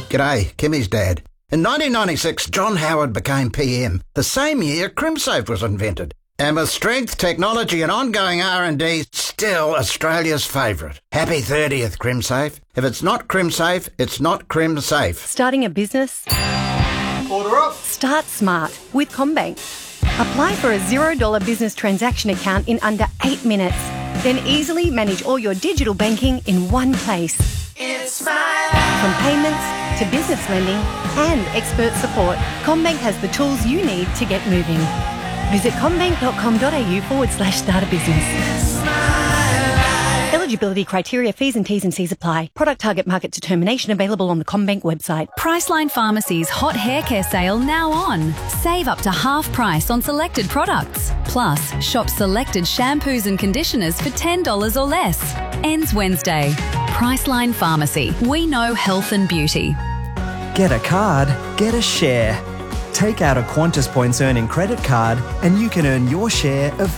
G'day, Kimmy's dad. In 1996, John Howard became PM. The same year, CrimSafe was invented. And with strength, technology and ongoing R&D, still Australia's favourite. Happy 30th, CrimSafe. If it's not CrimSafe, it's not CrimSafe. Starting a business? Order up. Start smart with CommBank. Apply for a $0 business transaction account in under 8 minutes. Then easily manage all your digital banking in one place. It's my life. From payments to business lending and expert support, CommBank has the tools you need to get moving. Visit commbank.com.au/start a business. Eligibility criteria, fees and T's and C's apply. Product target market determination available on the CommBank website. Priceline Pharmacy's hot hair care sale now on. Save up to half price on selected products. Plus, shop selected shampoos and conditioners for $10 or less. Ends Wednesday. Priceline Pharmacy. We know health and beauty. Get a card, get a share. Take out a Qantas Points Earning credit card and you can earn your share of